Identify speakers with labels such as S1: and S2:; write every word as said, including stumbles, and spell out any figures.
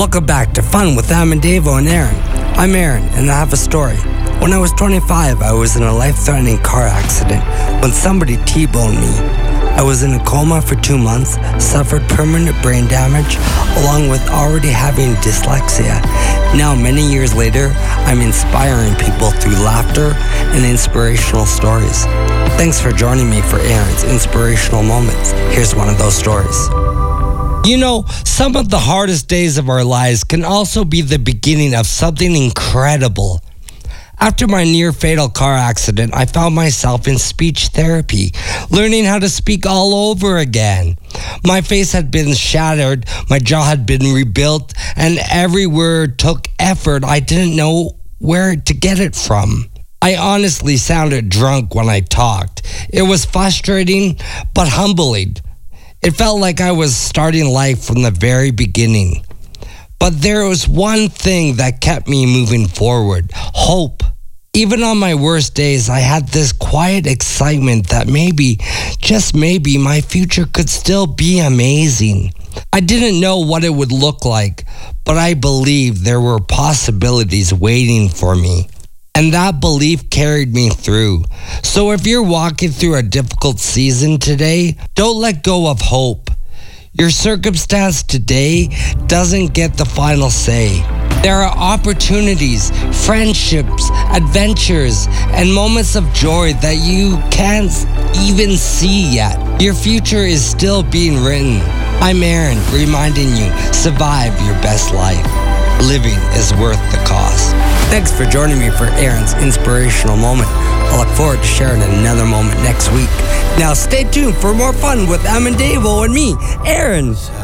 S1: Welcome back to Fun with Am, Davo, and Aaron. I'm Aaron, and I have a story. When I was twenty-five, I was in a life-threatening car accident when somebody T-boned me. I was in a coma for two months, suffered permanent brain damage, along with already having dyslexia. Now, many years later, I'm inspiring people through laughter and inspirational stories. Thanks for joining me for Aaron's Inspirational Moments. Here's one of those stories. You know, some of the hardest days of our lives can also be the beginning of something incredible. After my near-fatal car accident, I found myself in speech therapy, learning how to speak all over again. My face had been shattered, my jaw had been rebuilt, and every word took effort. I didn't know where to get it from. I honestly sounded drunk when I talked. It was frustrating, but humbling. It felt like I was starting life from the very beginning. But there was one thing that kept me moving forward: hope. Even on my worst days, I had this quiet excitement that maybe, just maybe, my future could still be amazing. I didn't know what it would look like, but I believed there were possibilities waiting for me. And that belief carried me through. So if you're walking through a difficult season today, don't let go of hope. Your circumstance today doesn't get the final say. There are opportunities, friendships, adventures, and moments of joy that you can't even see yet. Your future is still being written. I'm Aaron, reminding you, survive your best life. Living is worth the cost. Thanks for joining me for Aaron's Inspirational Moment. I look forward to sharing another moment next week. Now stay tuned for more fun with Am and Davo and me, Aaron.